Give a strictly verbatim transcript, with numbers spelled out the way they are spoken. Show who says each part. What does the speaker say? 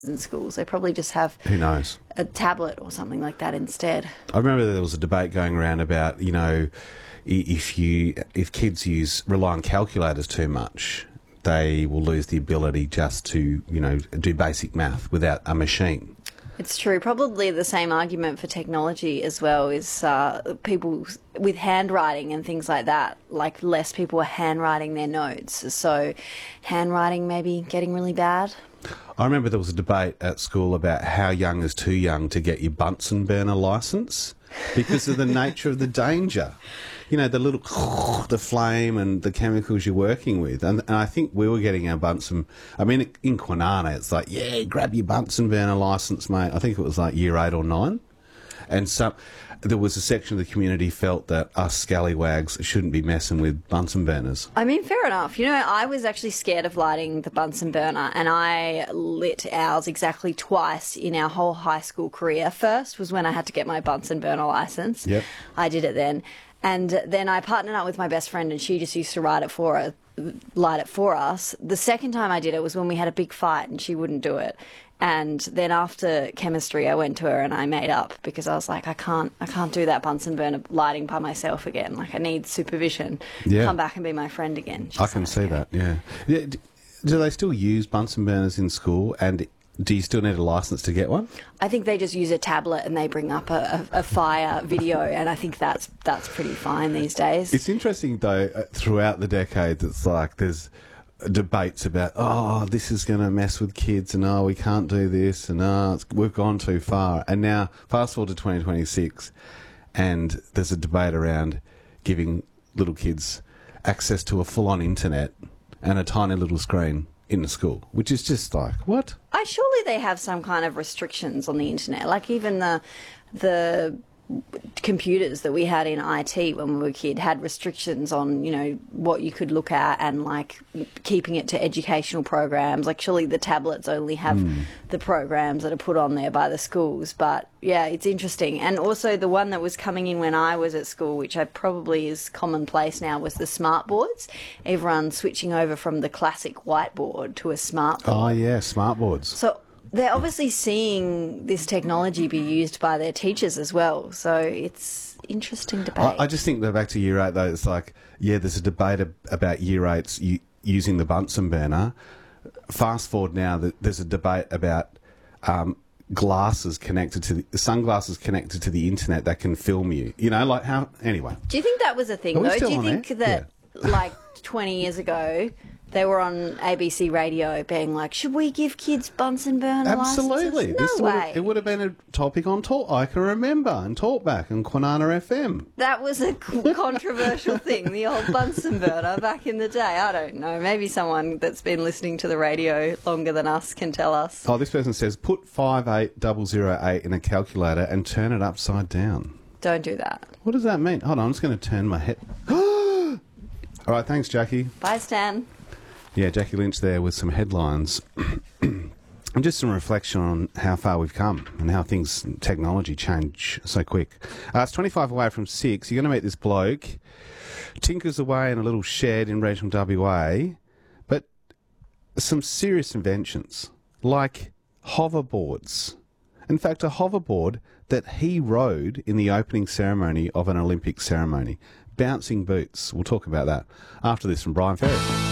Speaker 1: in schools. They probably just have
Speaker 2: Who knows?
Speaker 1: a tablet or something like that instead.
Speaker 2: I remember there was a debate going around about, you know, i- if you if kids use rely on calculators too much, they will lose the ability just to, you know, do basic math without a machine.
Speaker 1: It's true. Probably the same argument for technology as well is uh, people with handwriting and things like that. Like less people are handwriting their notes. So handwriting maybe getting really bad.
Speaker 2: I remember there was a debate at school about how young is too young to get your Bunsen burner licence because of the nature of the danger. You know, the little, the flame and the chemicals you're working with. And, and I think we were getting our Bunsen, I mean, in Kwinana, it's like, yeah, grab your Bunsen burner licence, mate. I think it was like year eight or nine. And so there was a section of the community felt that us scallywags shouldn't be messing with Bunsen burners.
Speaker 1: I mean, fair enough. You know, I was actually scared of lighting the Bunsen burner, and I lit ours exactly twice in our whole high school career. First was when I had to get my Bunsen burner licence.
Speaker 2: Yep.
Speaker 1: I did it then. And then I partnered up with my best friend, and she just used to write it for her, light it for us. The second time I did it was when we had a big fight, and she wouldn't do it. And then after chemistry, I went to her and I made up because I was like, I can't, I can't do that Bunsen burner lighting by myself again. Like I need supervision.
Speaker 2: Yeah.
Speaker 1: Come back and be my friend again. She's
Speaker 2: I can
Speaker 1: like,
Speaker 2: see
Speaker 1: okay.
Speaker 2: that, yeah. yeah. d- Do they still use Bunsen burners in school, and do you still need a licence to get one?
Speaker 1: I think they just use a tablet and they bring up a, a, a fire video, and I think that's that's pretty fine these days.
Speaker 2: It's interesting, though, uh, throughout the decades, it's like there's debates about, oh, this is going to mess with kids, and oh, we can't do this, and oh, it's, we've gone too far. And now, fast forward to twenty twenty-six, and there's a debate around giving little kids access to a full-on internet and a tiny little screen in the school, which is just like, what?
Speaker 1: I surely they have some kind of restrictions on the internet, like even the the computers that we had in I T when we were a kid had restrictions on, you know, what you could look at and like keeping it to educational programs. Like surely the tablets only have mm. the programs that are put on there by the schools. But yeah, it's interesting. And also the one that was coming in when I was at school, which I probably is commonplace now, was the smart boards. Everyone switching over from the classic whiteboard to a smart board.
Speaker 2: Oh yeah, smart boards.
Speaker 1: So they're obviously seeing this technology be used by their teachers as well. So it's interesting debate.
Speaker 2: I, I just think that back to year eight, though, it's like, yeah, there's a debate ab- about year eights u- using the Bunsen burner. Fast forward now, that there's a debate about um, glasses connected to the sunglasses connected to the internet that can film you. You know, like how. Anyway.
Speaker 1: Do you think that was a thing,
Speaker 2: Are we
Speaker 1: though?
Speaker 2: still
Speaker 1: Do you
Speaker 2: on
Speaker 1: think
Speaker 2: air?
Speaker 1: that,
Speaker 2: Yeah.
Speaker 1: like, twenty years ago, they were on A B C radio being like, should we give kids Bunsen burner
Speaker 2: Absolutely.
Speaker 1: licenses?
Speaker 2: This
Speaker 1: No
Speaker 2: would
Speaker 1: way.
Speaker 2: have, it would have been a topic on Talk. I can remember and Talkback and Kwinana F M.
Speaker 1: That was a c- controversial thing, the old Bunsen burner back in the day. I don't know. Maybe someone that's been listening to the radio longer than us can tell us.
Speaker 2: Oh, this person says, put five eight zero zero eight in a calculator and turn it upside down.
Speaker 1: Don't do that.
Speaker 2: What does that mean? Hold on, I'm just going to turn my head. All right, thanks, Jackie.
Speaker 1: Bye, Stan.
Speaker 2: Yeah, Jackie Lynch there with some headlines. And just some reflection on how far we've come and how things, technology change so quick. Uh, it's twenty-five away from six. You're going to meet this bloke. Tinkers away in a little shed in regional W A. But some serious inventions, like hoverboards. In fact, a hoverboard that he rode in the opening ceremony of an Olympic ceremony. Bouncing boots. We'll talk about that after this from Brian Ferry.